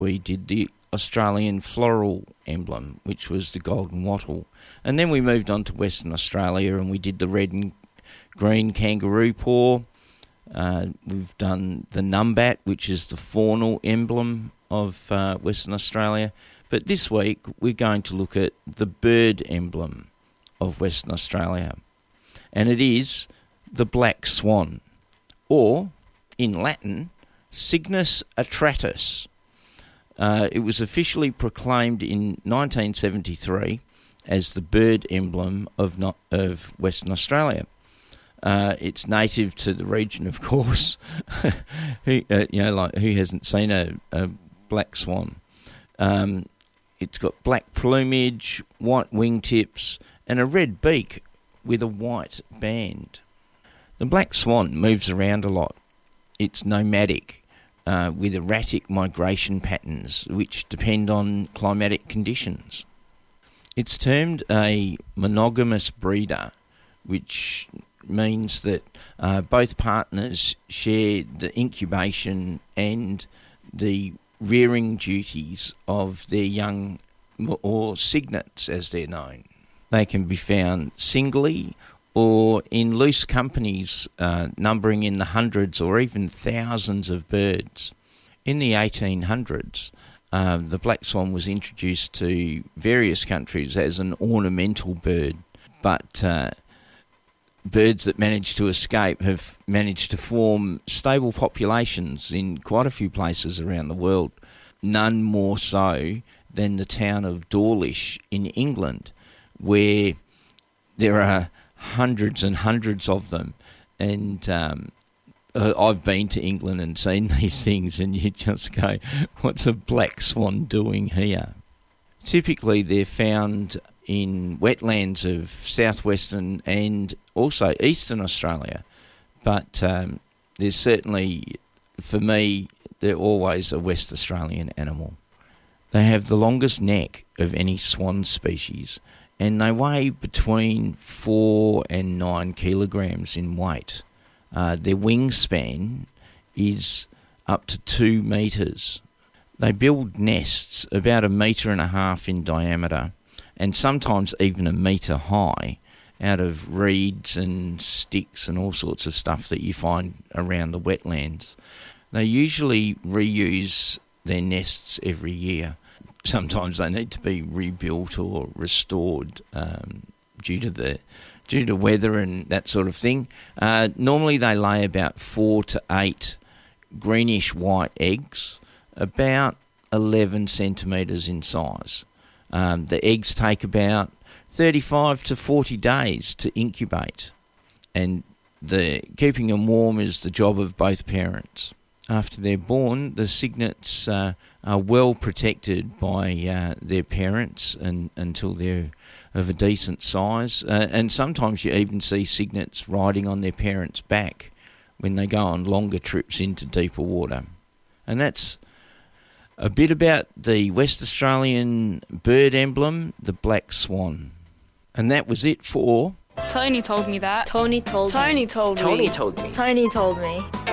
we did the Australian floral emblem, which was the golden wattle. And then we moved on to Western Australia and we did the red and green kangaroo paw. We've done the numbat, which is the faunal emblem of Western Australia. But this week we're going to look at the bird emblem of Western Australia. And it is the black swan, or in Latin, Cygnus atratus. It was officially proclaimed in 1973 as the bird emblem of Western Australia. It's native to the region, of course. Who hasn't seen a black swan? It's got black plumage, white wingtips, and a red beak with a white band. The black swan moves around a lot. It's nomadic, with erratic migration patterns which depend on climatic conditions. It's termed a monogamous breeder, which means that both partners share the incubation and the rearing duties of their young, or cygnets as they're known. They can be found singly or in loose companies numbering in the hundreds or even thousands of birds. In the 1800s, the black swan was introduced to various countries as an ornamental bird, but birds that managed to escape have managed to form stable populations in quite a few places around the world, none more so than the town of Dawlish in England, where there are hundreds and hundreds of them. And I've been to England and seen these things, and you just go, what's a black swan doing here? Typically they're found in wetlands of southwestern and also eastern Australia, but there's certainly, for me, they're always a West Australian animal. They have the longest neck of any swan species, and they weigh between 4 and 9 kilograms in weight. Their wingspan is up to 2 metres. They build nests about 1.5 metres in diameter, and sometimes even 1 metre high, out of reeds and sticks and all sorts of stuff that you find around the wetlands. They usually reuse their nests every year. Sometimes they need to be rebuilt or restored due to weather and that sort of thing. Normally they lay about 4 to 8 greenish white eggs, about 11 centimetres in size. The eggs take about 35 to 40 days to incubate, and keeping them warm is the job of both parents. After they're born, the cygnets are well protected by their parents until they're of a decent size, and sometimes you even see cygnets riding on their parents' back when they go on longer trips into deeper water. And that's a bit about the West Australian bird emblem, the black swan. And that was it for... Tony told me that. Tony told me. Tony told me. Tony told me.